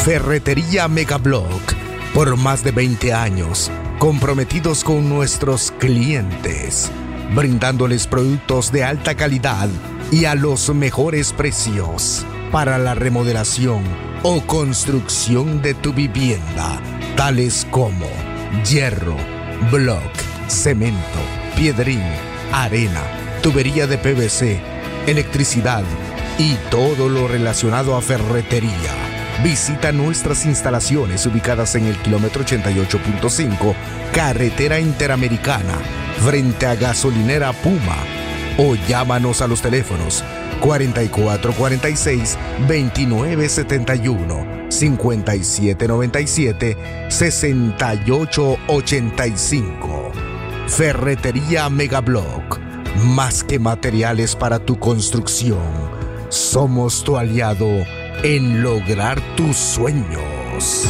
Ferretería Megablock, por más de 20 años, comprometidos con nuestros clientes, brindándoles productos de alta calidad y a los mejores precios para la remodelación o construcción de tu vivienda, tales como hierro, block, cemento, piedrín, arena, tubería de PVC, electricidad y todo lo relacionado a ferretería. Visita nuestras instalaciones ubicadas en el kilómetro 88.5, Carretera Interamericana, frente a Gasolinera Puma, o llámanos a los teléfonos 4446-2971, 5797-6885. Ferretería Megablock, más que materiales para tu construcción, somos tu aliado en lograr tus sueños.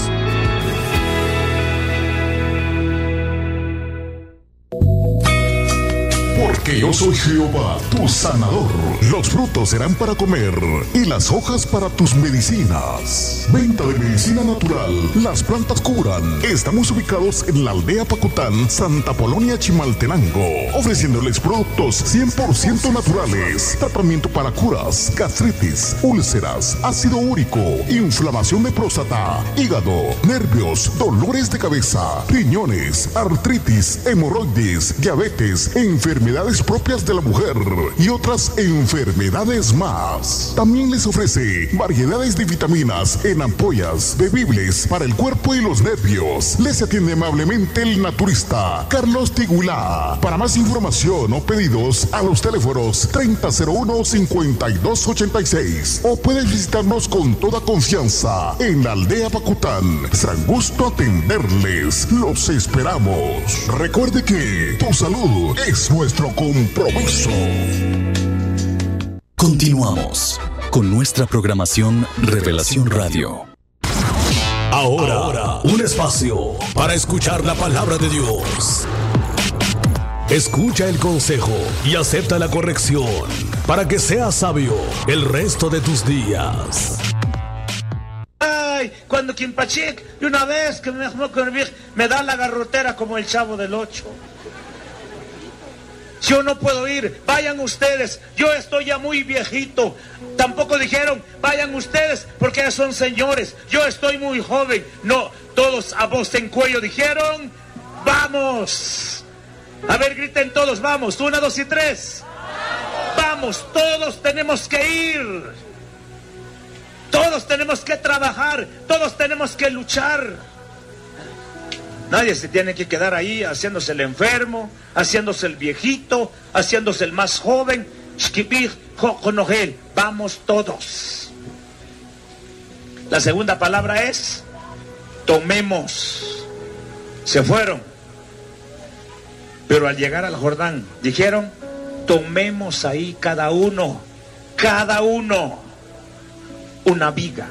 Porque yo soy Jehová, tu sanador. Los frutos serán para comer y las hojas para tus medicinas. Venta de medicina natural. Las plantas curan. Estamos ubicados en la aldea Pacután, Santa Polonia, Chimaltenango, ofreciéndoles productos 100% naturales. Tratamiento para curas, gastritis, úlceras, ácido úrico, inflamación de próstata, hígado, nervios, dolores de cabeza, riñones, artritis, hemorroides, diabetes, enfermedades propias de la mujer y otras enfermedades más. También les ofrece variedades de vitaminas en ampollas, bebibles para el cuerpo y los nervios. Les atiende amablemente el naturista Carlos Tiguilá. Para más información o pedidos, a los teléfonos 3001-5286 o puedes visitarnos con toda confianza en la aldea Pacután. Será un gusto atenderles. Los esperamos. Recuerde que tu salud es nuestro compromiso. Continuamos con nuestra programación Revelación Radio. Ahora, un espacio para escuchar la palabra de Dios. Escucha el consejo y acepta la corrección para que seas sabio el resto de tus días. Ay, cuando Kimpachik, de una vez que me da la garrotera como el Chavo del 8. Yo no puedo ir, vayan ustedes, yo estoy ya muy viejito. Tampoco dijeron, vayan ustedes, porque ya son señores, yo estoy muy joven. No, todos a voz en cuello dijeron, vamos. A ver, griten todos, vamos, 1, 2 y 3. Vamos, todos tenemos que ir. Todos tenemos que trabajar, todos tenemos que luchar. Nadie se tiene que quedar ahí haciéndose el enfermo, haciéndose el viejito, haciéndose el más joven. Vamos todos. La segunda palabra es tomemos. Se fueron. Pero al llegar al Jordán dijeron, tomemos ahí cada uno, una viga.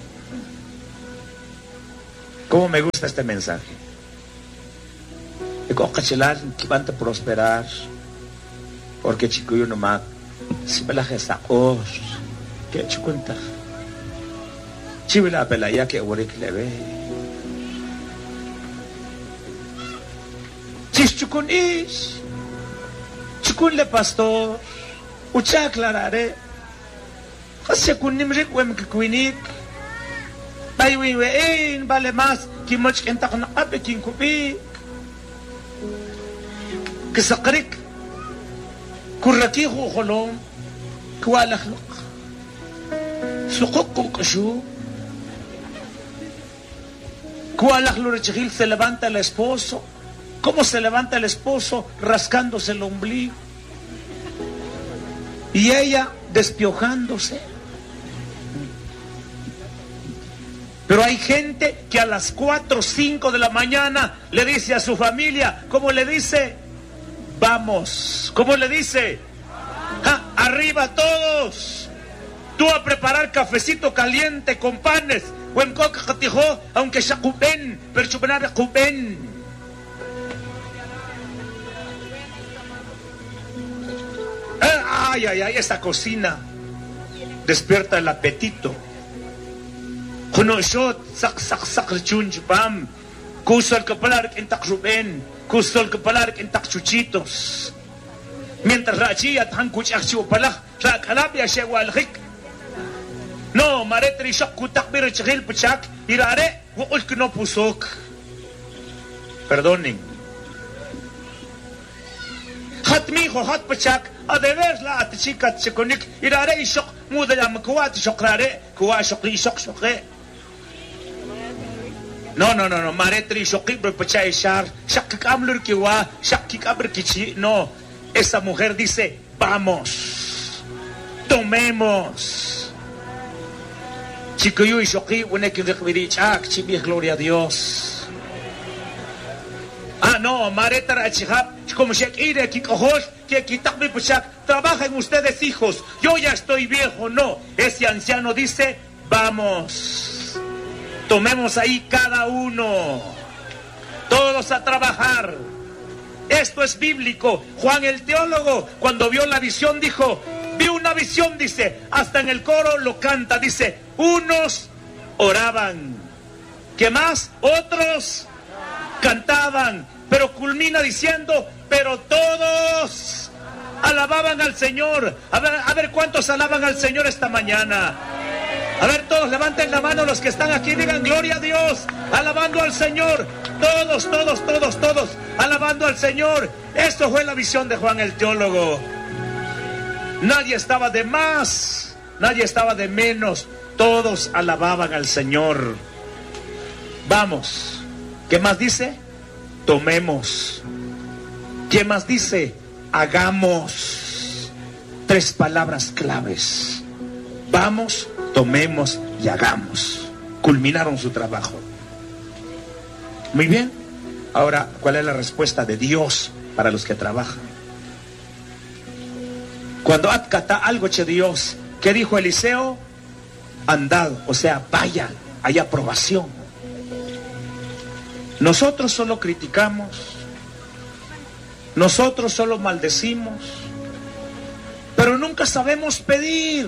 ¿Cómo me gusta este mensaje? Que van a prosperar, porque chico yo nomás si me la gesta que chukunta chivila pelaya que orik leve chichukun ish chukun le pastor ucha aclararé hace kun nimrik wem kwinik baywiwein vale más que much enta con ape kin kupi كسقرك كركي خلوم كوالخلق سقوق قشو كوالخلو رجل se levanta el esposo. ¿Cómo se levanta el esposo? Rascándose el ombligo. Y ella despiojándose. Pero hay gente que a las 4 o 5 de la mañana le dice a su familia, ¿cómo le dice? Vamos. ¿Cómo le dice? Arriba todos. Tú a preparar cafecito caliente con panes. Aunque sea cuben, pero chupenar cuben. Ay, esta cocina despierta el apetito. Punushot sak chunchpam. Kusol kapalar kintak Ruben. Kusol kapalar kintak Chuchitos. Mientras Rachi at Hankuch Axiopala, Rakalabia Shewalhik. No, Maretri Shok Kutak Birchil Puchak, Irare, Wulkno Pusok. Perdonen. Hat mijo, hat Puchak, a de versla at Chikat Sekonik, Irare Shok, Mudayam Kuat Shokrare, Kuashokli Shok Shokre. No, Maretri Shokibro Puchay Shar, Shakikamlur Kiwa, Shakikabr Kichi, no. Esa mujer dice, vamos, tomemos. Chikuyu y Shoki, gloria a Dios. Ah, no, Maretara Chihab, como Shekire, Kikohosh, que Kitakbi Puchak, trabajen ustedes, hijos, yo ya estoy viejo, no. Ese anciano dice, vamos, tomemos ahí cada uno, todos a trabajar. Esto es bíblico. Juan el teólogo, cuando vio la visión, dijo, vi una visión, dice, hasta en el coro lo canta, dice, unos oraban, ¿qué más? Otros cantaban, pero culmina diciendo, pero todos alababan al Señor. A ver cuántos alaban al Señor esta mañana. A ver, todos levanten la mano, los que están aquí, digan gloria a Dios, alabando al Señor. Todos, alabando al Señor. Esto fue la visión de Juan el teólogo. Nadie estaba de más, nadie estaba de menos. Todos alababan al Señor. Vamos. ¿Qué más dice? Tomemos. ¿Qué más dice? Hagamos. 3 palabras claves. Vamos, tomemos y hagamos. Culminaron su trabajo. Muy bien. Ahora, ¿cuál es la respuesta de Dios para los que trabajan? Cuando adcata algo de Dios, ¿qué dijo Eliseo? Andad, o sea, vayan, hay aprobación. Nosotros solo criticamos, nosotros solo maldecimos, pero nunca sabemos pedir.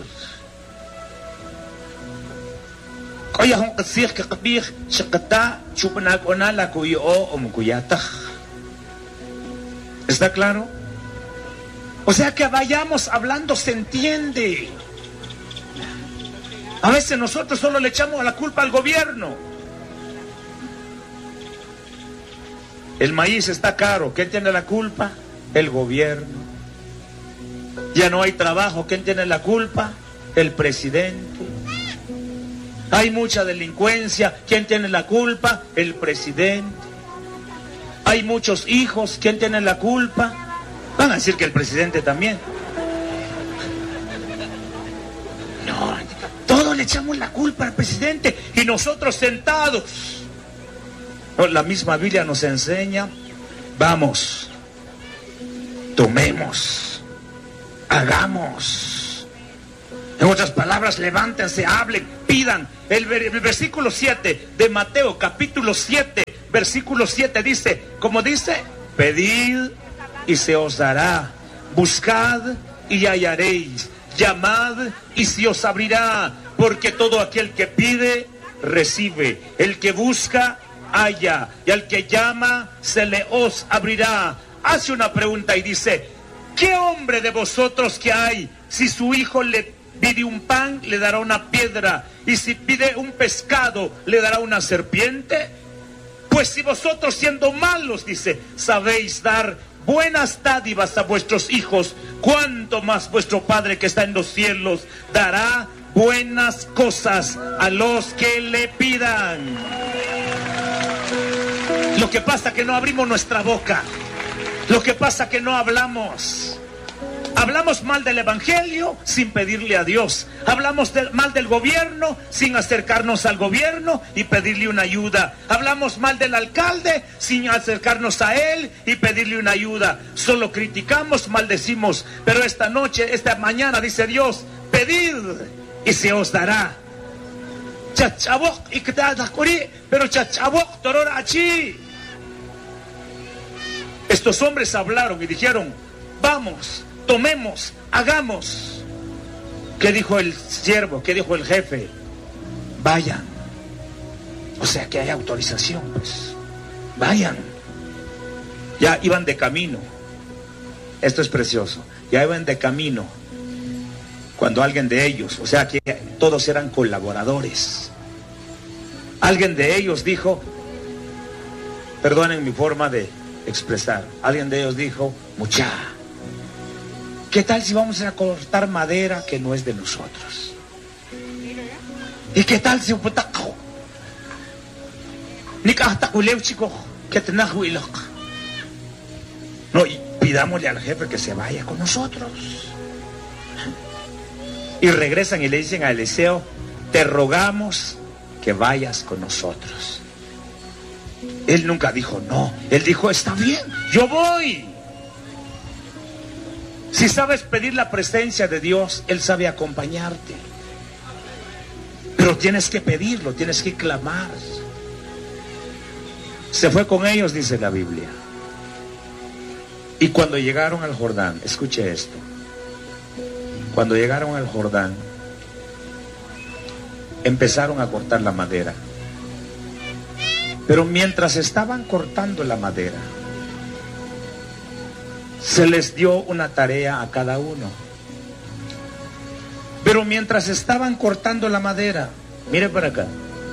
¿Está claro? O sea, que vayamos hablando, se entiende. A veces nosotros solo le echamos la culpa al gobierno. El maíz está caro, ¿quién tiene la culpa? El gobierno. Ya no hay trabajo, ¿quién tiene la culpa? El presidente. Hay mucha delincuencia, ¿quién tiene la culpa? El presidente. Hay muchos hijos, ¿quién tiene la culpa? Van a decir que el presidente también. No, todos le echamos la culpa al presidente y nosotros sentados. No, la misma Biblia nos enseña, vamos, tomemos, hagamos. En otras palabras, levántense, hablen, pidan. El versículo 7 de Mateo, capítulo 7, versículo 7 dice, como dice, pedid y se os dará, buscad y hallaréis, llamad y se os abrirá, porque todo aquel que pide, recibe, el que busca, halla, y al que llama, se le os abrirá. Hace una pregunta y dice, ¿qué hombre de vosotros que hay, si su hijo le pide un pan, le dará una piedra, y si pide un pescado, le dará una serpiente? Pues si vosotros, siendo malos, dice, sabéis dar buenas dádivas a vuestros hijos, cuánto más vuestro Padre que está en los cielos dará buenas cosas a los que le pidan. Lo que pasa es que no abrimos nuestra boca. Lo que pasa es que no hablamos. Hablamos mal del evangelio sin pedirle a Dios. Hablamos mal del gobierno sin acercarnos al gobierno y pedirle una ayuda. Hablamos mal del alcalde sin acercarnos a él y pedirle una ayuda. Solo criticamos, maldecimos. Pero esta noche, esta mañana, dice Dios, pedid y se os dará. Pero chachabok torora achi. Estos hombres hablaron y dijeron, vamos, tomemos, hagamos. ¿Qué dijo el siervo? ¿Qué dijo el jefe? Vayan, O sea que hay autorización, pues. Vayan. Ya iban de camino. Esto es precioso. Ya iban de camino cuando alguien de ellos, o sea que todos eran colaboradores. Alguien de ellos dijo, perdonen mi forma de expresar, alguien de ellos dijo, mucha, ¿qué tal si vamos a cortar madera que no es de nosotros? ¿Y qué tal si no, y pidámosle al jefe que se vaya con nosotros? Y regresan y le dicen a Eliseo, te rogamos que vayas con nosotros. Él nunca dijo no, él dijo, está bien, yo voy. Si sabes pedir la presencia de Dios, Él sabe acompañarte. Pero tienes que pedirlo, tienes que clamar. Se fue con ellos, dice la Biblia. Y cuando llegaron al Jordán, escuche esto. Cuando llegaron al Jordán, empezaron a cortar la madera. Pero mientras estaban cortando la madera, se les dio una tarea a cada uno. Pero mientras estaban cortando la madera, mire para acá,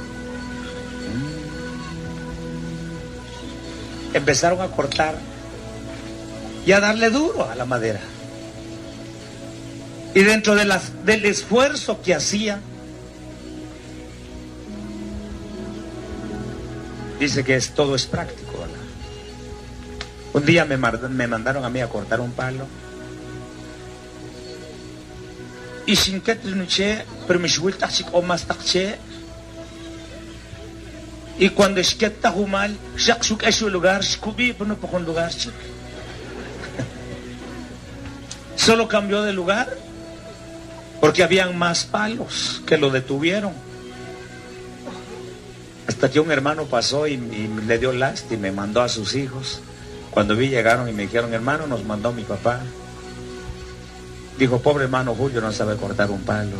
empezaron a cortar y a darle duro a la madera. Y dentro de del esfuerzo que hacía, dice que todo es práctico, ¿verdad? Un día me mandaron a mí a cortar un palo. Y sin que y cuando es que está mal, lugar, solo cambió de lugar porque habían más palos que lo detuvieron. Hasta que un hermano pasó y le dio lástima y me mandó a sus hijos. Cuando llegaron y me dijeron, hermano, nos mandó mi papá. Dijo, pobre hermano Julio, no sabe cortar un palo.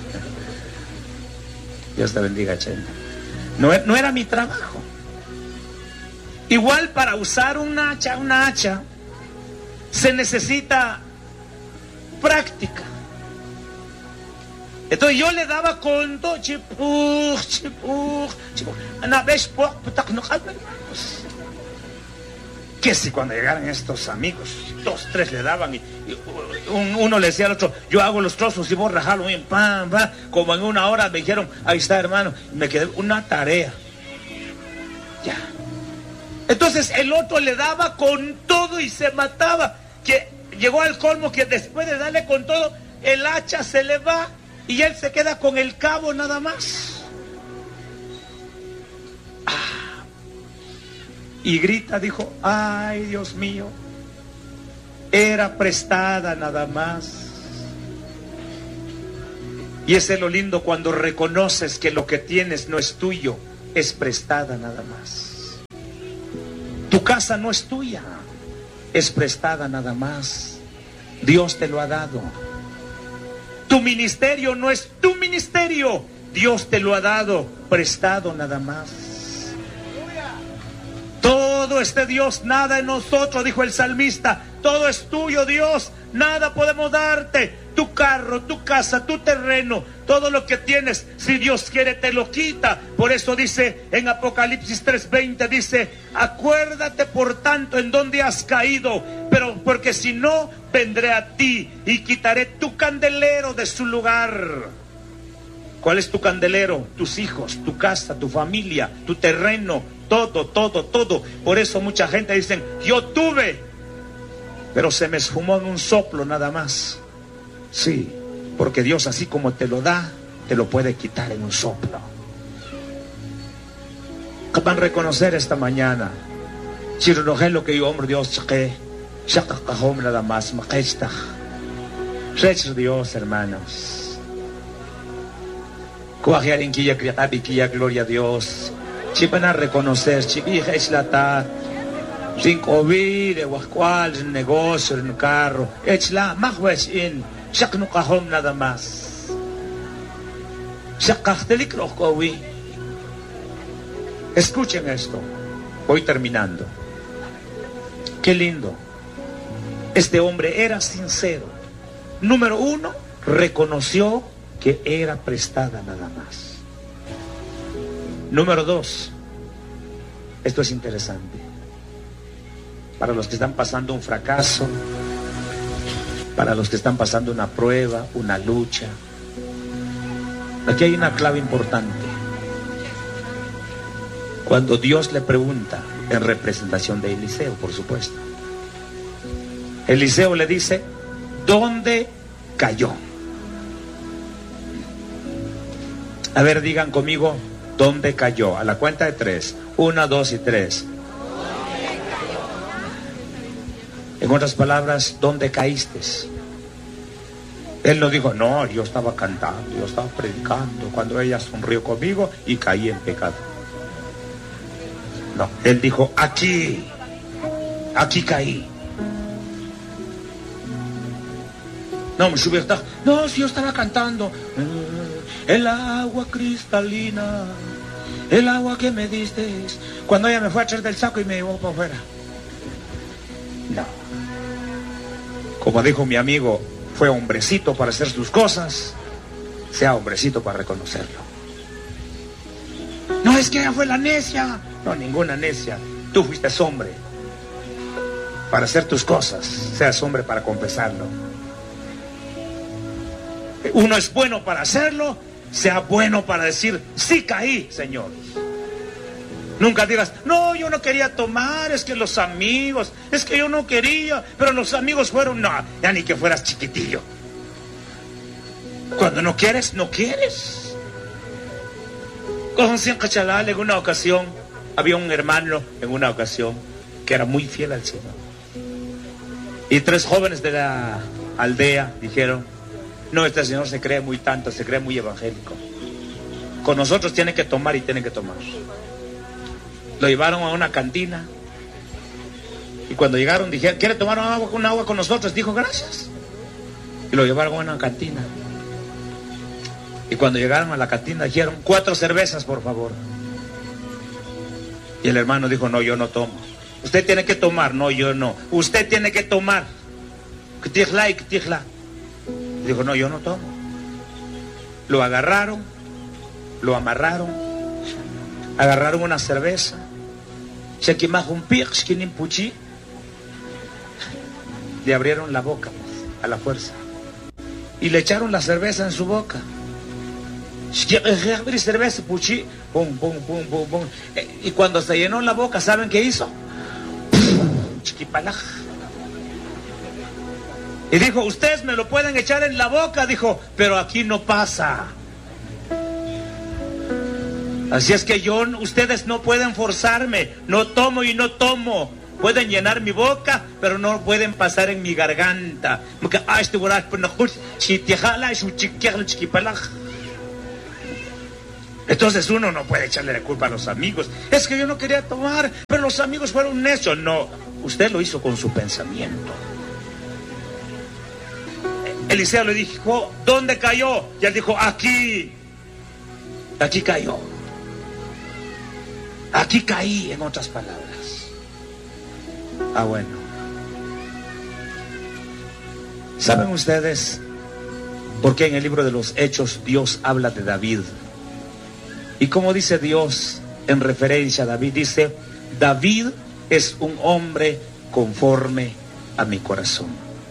Dios te bendiga, Chenda. No era mi trabajo. Igual para usar una hacha, se necesita práctica. Entonces yo le daba con todo, que si cuando llegaran estos amigos, 2, 3 le daban y uno le decía al otro, yo hago los trozos y vos rajalo bien, pam, pam, como en 1 hora me dijeron, ahí está hermano, y me quedé una tarea. Ya. Entonces el otro le daba con todo y se mataba, que llegó al colmo que después de darle con todo, el hacha se le va y él se queda con el cabo nada más. Y grita, dijo, ay Dios mío, era prestada nada más. Y ese es lo lindo cuando reconoces que lo que tienes no es tuyo, es prestada nada más. Tu casa no es tuya, es prestada nada más. Dios te lo ha dado. Tu ministerio no es tu ministerio, Dios te lo ha dado, prestado nada más. Todo es de Dios, nada en nosotros, dijo el salmista. Todo es tuyo, Dios, nada podemos darte. Tu carro, tu casa, tu terreno, todo lo que tienes, si Dios quiere te lo quita. Por eso dice en Apocalipsis 3:20, dice, acuérdate por tanto en dónde has caído, pero porque si no, vendré a ti y quitaré tu candelero de su lugar. ¿Cuál es tu candelero? Tus hijos, tu casa, tu familia, tu terreno, todo. Por eso mucha gente dice, yo tuve, pero se me esfumó en un soplo nada más. Sí, porque Dios así como te lo da, te lo puede quitar en un soplo. Van a reconocer esta mañana, si reconocer lo que yo, hombre, Dios, nada más, Dios, hermanos. Gloria a Dios. Si van a reconocer, si es la ta, sin COVID, el negocio, el carro, es la más in, no cajón nada más. Escuchen esto, voy terminando. Qué lindo. Este hombre era sincero. Número 1, reconoció que era prestada nada más. Número 2, esto es interesante. Para los que están pasando un fracaso, para los que están pasando una prueba, una lucha, aquí hay una clave importante. Cuando Dios le pregunta, en representación de Eliseo, por supuesto, Eliseo le dice, ¿dónde cayó? A ver, digan conmigo, ¿dónde cayó? A la cuenta de 3. 1, 2 y 3. En otras palabras, ¿dónde caíste? Él no dijo, no, yo estaba cantando, yo estaba predicando, cuando ella sonrió conmigo y caí en pecado. No, él dijo, aquí caí. No, me subí hasta... No, si yo estaba cantando. El agua cristalina, el agua que me diste, cuando ella me fue a echar del saco y me llevó para afuera. No. Como dijo mi amigo, fue hombrecito para hacer sus cosas, sea hombrecito para reconocerlo. No, es que ella fue la necia. No, ninguna necia. Tú fuiste hombre para hacer tus cosas, seas hombre para confesarlo. Uno es bueno para hacerlo, sea bueno para decir, sí caí, Señor. Nunca digas, no, yo no quería tomar, es que los amigos, es que yo no quería, pero los amigos fueron, no, ya ni que fueras chiquitillo. Cuando no quieres, no quieres. Con Chalal, en una ocasión, había un hermano en una ocasión que era muy fiel al Señor. Y 3 jóvenes de la aldea dijeron, no, este señor se cree muy tanto, se cree muy evangélico. Con nosotros tiene que tomar y tiene que tomar. Lo llevaron a una cantina. Y cuando llegaron dijeron, ¿quiere tomar un agua con nosotros? Dijo, gracias. Y lo llevaron a una cantina. Y cuando llegaron a la cantina dijeron, 4 cervezas, por favor. Y el hermano dijo, no, yo no tomo. Usted tiene que tomar. No, yo no. Usted tiene que tomar. Ktijla y ktijla. Dijo, no, yo no tomo. Lo agarraron, lo amarraron, agarraron una cerveza, le abrieron la boca a la fuerza y le echaron la cerveza en su boca. Y cuando se llenó la boca, ¿saben qué hizo? Y dijo, ustedes me lo pueden echar en la boca, dijo, pero aquí no pasa. Así es que ustedes no pueden forzarme, no tomo y no tomo. Pueden llenar mi boca, pero no pueden pasar en mi garganta. Entonces uno no puede echarle la culpa a los amigos. Es que yo no quería tomar, pero los amigos fueron necios. No, usted lo hizo con su pensamiento. Eliseo le dijo, ¿dónde cayó? Y él dijo, aquí cayó. Aquí caí, en otras palabras. Bueno. ¿Saben ustedes por qué en el libro de los Hechos Dios habla de David? Y como dice Dios en referencia a David, dice, David es un hombre conforme a mi corazón.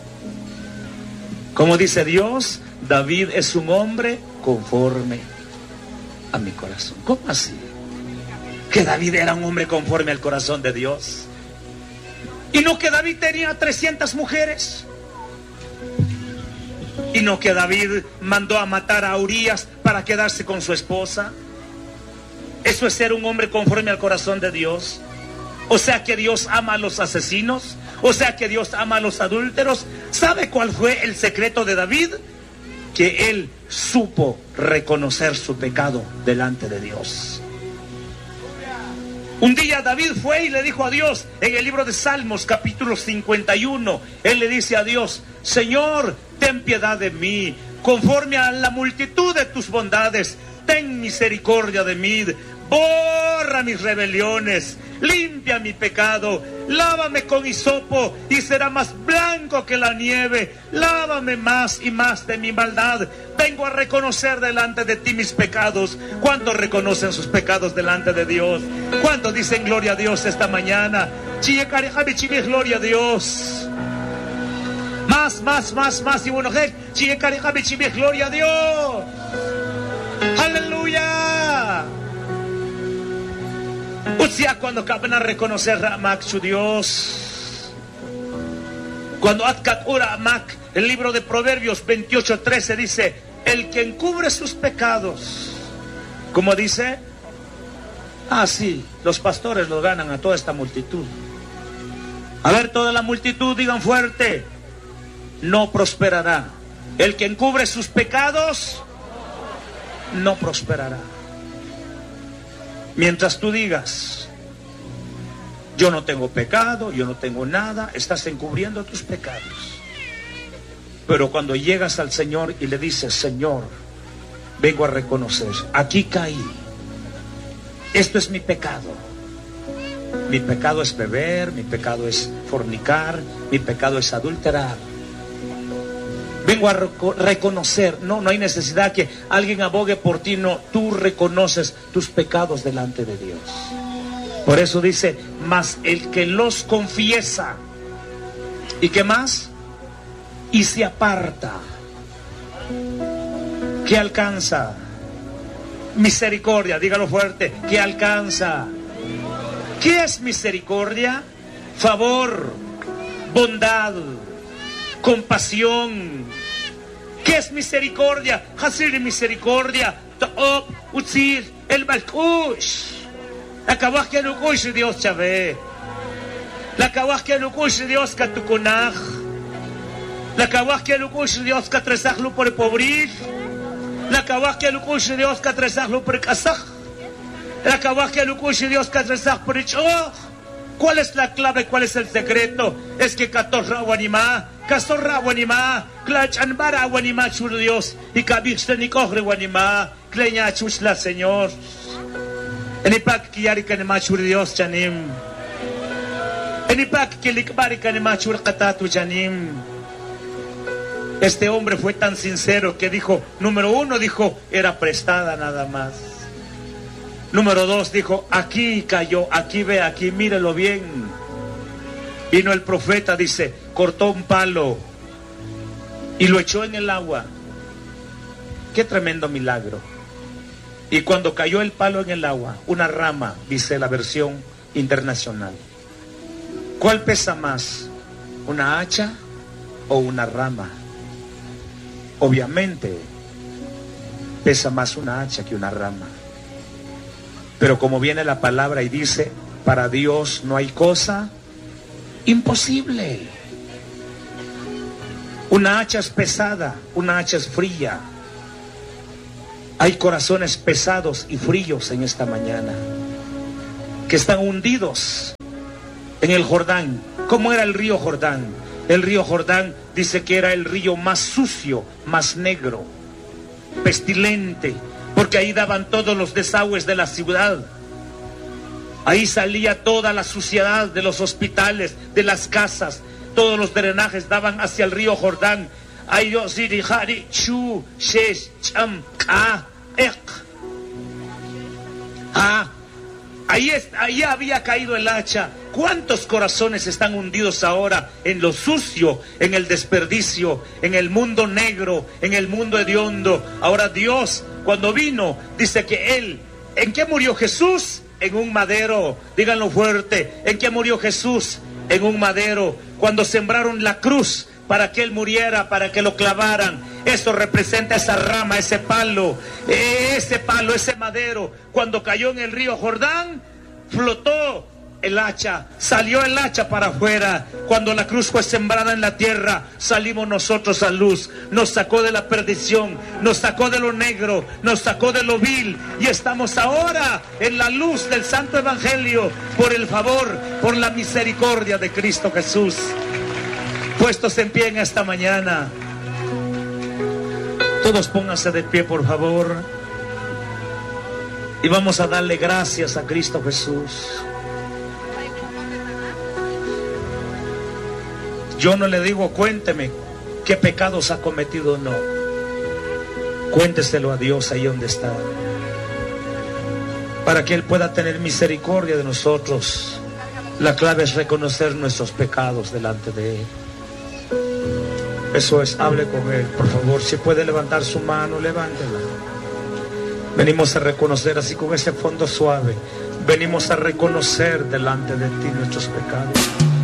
Como dice Dios, David es un hombre conforme a mi corazón. ¿Cómo así? Que David era un hombre conforme al corazón de Dios. Y no que David tenía 300 mujeres. Y no que David mandó a matar a Urías para quedarse con su esposa. Eso es ser un hombre conforme al corazón de Dios. O sea que Dios ama a los asesinos. O sea que Dios ama a los adúlteros. ¿Sabe cuál fue el secreto de David? Que él supo reconocer su pecado delante de Dios. Un día David fue y le dijo a Dios, en el libro de Salmos, capítulo 51, él le dice a Dios, Señor, ten piedad de mí, conforme a la multitud de tus bondades, ten misericordia de mí, borra mis rebeliones, limpia mi pecado, lávame con hisopo y será más blanco que la nieve, lávame más y más de mi maldad. Vengo a reconocer delante de ti mis pecados. ¿Cuántos reconocen sus pecados delante de Dios? ¿Cuántos dicen gloria a Dios esta mañana? Gloria a Dios. Más y bueno, gloria a Dios. Aleluya. O sea, cuando acaban a reconocer Ramak su Dios, cuando Atkat Uramak, el libro de Proverbios 28:13 dice: el que encubre sus pecados, ¿cómo dice? Sí, los pastores los ganan a toda esta multitud. A ver, toda la multitud, digan fuerte: no prosperará. El que encubre sus pecados no prosperará. Mientras tú digas: yo no tengo pecado, yo no tengo nada, estás encubriendo tus pecados. Pero cuando llegas al Señor y le dices: Señor, vengo a reconocer, aquí caí, esto es mi pecado. Mi pecado es beber, mi pecado es fornicar, mi pecado es adulterar. Vengo a reconocer. No hay necesidad que alguien abogue por ti. No, tú reconoces tus pecados delante de Dios. Por eso dice: mas el que los confiesa, ¿y qué más? Y se aparta, ¿qué alcanza? Misericordia, dígalo fuerte, ¿qué alcanza? ¿Qué es misericordia? Favor, bondad, compasión. ¿Qué es misericordia? Hasir misericordia. Ta'ob, utzir, el balkush. La kawaj que lukush Dios chave. La kawaj que lukush Dios katukunaj. La kawaj que lukush Dios katresajlu por pobrir. La kawaj que lukush Dios katresajlu por kasaj. La kawaj que lukush Dios katresaj por ichoj. ¿Cuál es la clave? ¿Cuál es el secreto? Es que katorra wanima, kastorra wanima, klachanbara wanima chur Dios, y kabixte ni cobre wanima, kleña chusla Señor. Enipak kiyari kanima chur Dios chanim. Enipak kilikbari kanima chur katatu chanim. Este hombre fue tan sincero que dijo, número uno, dijo, era prestada nada más. Número dos, dijo, aquí cayó, aquí ve, aquí mírelo bien. Vino el profeta, dice, cortó un palo y lo echó en el agua. Qué tremendo milagro. Y cuando cayó el palo en el agua, una rama, dice la versión internacional. ¿Cuál pesa más? ¿Una hacha o una rama? Obviamente pesa más una hacha que una rama. Pero como viene la palabra y dice, para Dios no hay cosa imposible. Una hacha es pesada, una hacha es fría. Hay corazones pesados y fríos en esta mañana, que están hundidos en el Jordán. ¿Cómo era el río Jordán? El río Jordán dice que era el río más sucio, más negro, pestilente, porque ahí daban todos los desagües de la ciudad. Ahí salía toda la suciedad de los hospitales, de las casas. Todos los drenajes daban hacia el río Jordán. Ahí había caído el hacha. ¿Cuántos corazones están hundidos ahora en lo sucio, en el desperdicio, en el mundo negro, en el mundo hediondo? Ahora Dios, cuando vino, dice que Él, ¿en qué murió Jesús? En un madero. Díganlo fuerte. ¿En qué murió Jesús? En un madero. Cuando sembraron la cruz para que Él muriera, para que lo clavaran. Eso representa esa rama, ese palo, ese madero. Cuando cayó en el río Jordán, flotó el hacha, salió el hacha para afuera. Cuando la cruz fue sembrada en la tierra, salimos nosotros a luz. Nos sacó de la perdición, nos sacó de lo negro, nos sacó de lo vil, y estamos ahora en la luz del Santo Evangelio, por el favor, por la misericordia de Cristo Jesús. Puestos en pie en esta mañana, todos pónganse de pie, por favor. Y vamos a darle gracias a Cristo Jesús. Yo no le digo cuénteme qué pecados ha cometido, no. Cuénteselo a Dios ahí donde está, para que Él pueda tener misericordia de nosotros. La clave es reconocer nuestros pecados delante de Él. Eso es, hable con Él, por favor. Si puede levantar su mano, levántela. Venimos a reconocer, así con ese fondo suave, venimos a reconocer delante de ti nuestros pecados.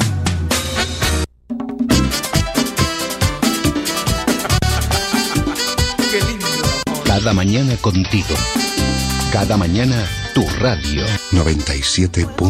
Qué lindo. Cada mañana contigo. Cada mañana tu radio. 97.